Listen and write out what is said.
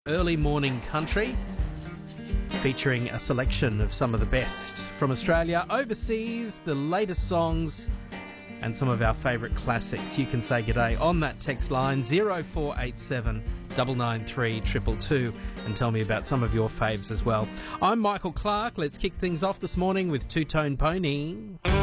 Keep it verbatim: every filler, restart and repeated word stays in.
Early Morning Country, featuring a selection of some of the best from Australia, overseas, the latest songs and some of our favourite classics. You can say g'day on that text line zero four eight seven nine nine three two two two and tell me about some of your faves as well. I'm Michael Clark. Let's kick things off this morning with Two Tone Pony.